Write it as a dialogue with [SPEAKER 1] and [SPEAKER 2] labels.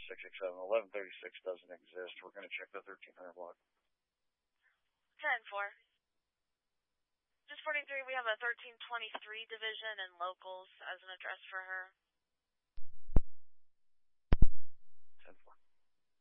[SPEAKER 1] 667. 1136 doesn't exist. We're going to check the 1300 block.
[SPEAKER 2] 10-4. Just 43, we have a 1323 division and locals as an address for her.
[SPEAKER 1] 10-4.